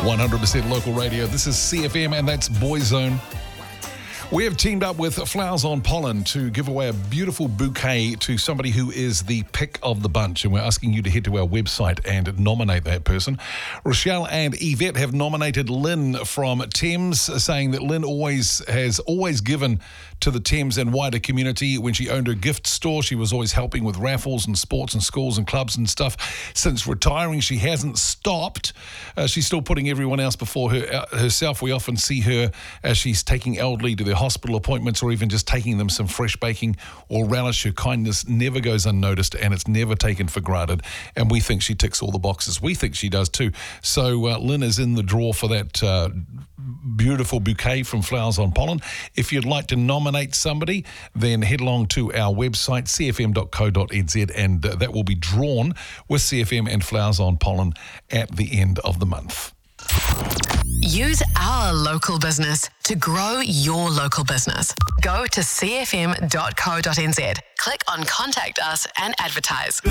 100% local radio. This is CFM and that's Boyzone. We have teamed up with Flowers on Pollen to give away a beautiful bouquet to somebody who is the pick of the bunch, and we're asking you to head to our website and nominate that person. Rochelle and Yvette have nominated Lynn from Thames, saying that Lynn has always given to the Thames and wider community. When she owned her gift store, she was always helping with raffles and sports and schools and clubs and stuff. Since retiring, she hasn't stopped. She's still putting everyone else before herself. We often see her as she's taking elderly to their hospital appointments or even just taking them some fresh baking or relish. Her kindness never goes unnoticed and it's never taken for granted, and we think she ticks all the boxes. We think she does too. So Lynn is in the draw for that beautiful bouquet from Flowers on Pollen. If you'd like to nominate somebody, then head along to our website cfm.co.nz and that will be drawn with CFM and Flowers on Pollen at the end of the month. Use our local business to grow your local business. Go to cfm.co.nz, click on Contact Us and advertise.